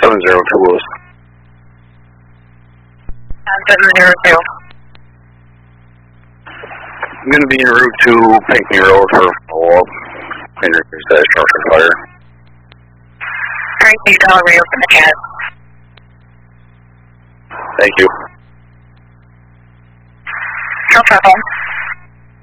702 Lewis. 702. I'm going to be en route to Pinckney Road for follow-up. Introduce that structure fire. Alright, so you can reopen the chat. Thank you. No problem.